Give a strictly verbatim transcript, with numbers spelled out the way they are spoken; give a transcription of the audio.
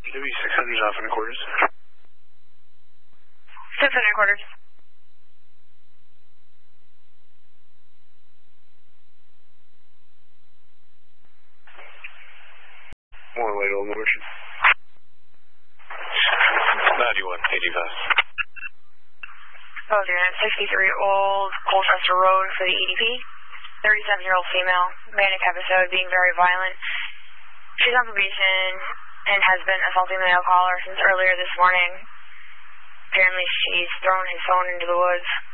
W six hundred off and a quarters. six hundred quarters. One way to Old Motion. ninety-one eighty-five. Oh, unit sixty-three Old Colchester Road for the E D P. thirty-seven-year-old female, manic episode, being very violent. She's on probation and has been assaulting the mail caller since earlier this morning. Apparently she's thrown his phone into the woods.